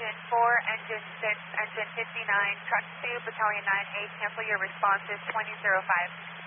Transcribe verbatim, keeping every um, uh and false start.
engine four, engine six, engine fifty-nine, truck two, battalion nine eight, cancel your responses twenty zero five.